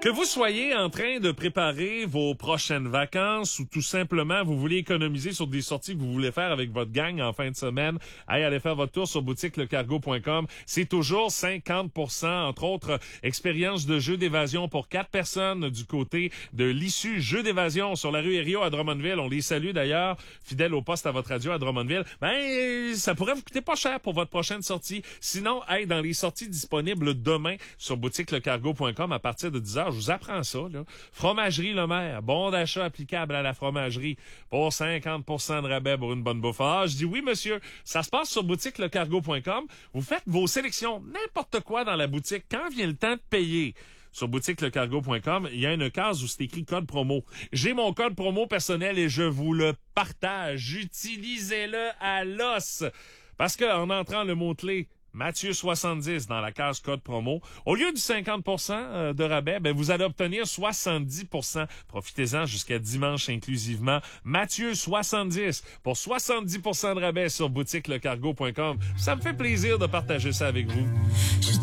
Que vous soyez en train de préparer vos prochaines vacances ou tout simplement vous voulez économiser sur des sorties que vous voulez faire avec votre gang en fin de semaine, allez faire votre tour sur boutiquelecargo.com. C'est toujours 50%, entre autres, expérience de jeu d'évasion pour 4 personnes du côté de l'issue jeu d'évasion sur la rue Herriot à Drummondville. On les salue d'ailleurs, fidèles au poste à votre radio à Drummondville. Ça pourrait vous coûter pas cher pour votre prochaine sortie. Sinon, dans les sorties disponibles demain sur boutiquelecargo.com à partir de 10h, je vous apprends ça, là. Fromagerie Le Maire, bon d'achat applicable à la fromagerie pour 50% de rabais pour une bonne bouffe. Je dis oui, monsieur. Ça se passe sur boutiquelecargo.com. Vous faites vos sélections, n'importe quoi dans la boutique. Quand vient le temps de payer, sur boutiquelecargo.com, il y a une case où c'est écrit code promo. J'ai mon code promo personnel et je vous le partage. Utilisez-le à l'os. Parce que en entrant le mot-clé Mathieu 70 dans la case code promo, au lieu du 50% de rabais, vous allez obtenir 70%. Profitez-en jusqu'à dimanche inclusivement. Mathieu 70 pour 70% de rabais sur boutiquelecargo.com. Ça me fait plaisir de partager ça avec vous.